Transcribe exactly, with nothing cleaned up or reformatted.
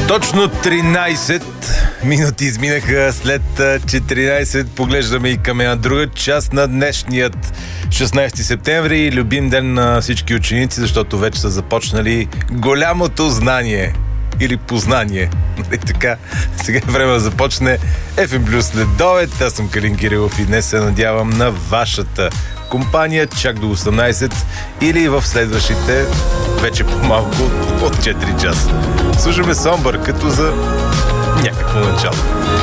Точно тринайсет минути изминаха след четиринайсет. Поглеждаме и към една друга част на днешният шестнайсети септември. Любим ден на всички ученици, защото вече са започнали голямото знание или познание. И така, сега е време да започне еф ем Плюс следобед. Аз съм Калин Кирилов и днес се надявам на вашата компания чак до осемнайсет или в следващите вече по-малко от четири часа. Слушаме Somber като за някакво начало.